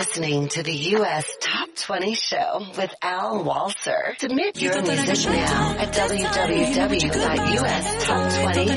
listening to the U.S. Top 20 Show with Al Walser. Submit your music now at www.ustop20.com.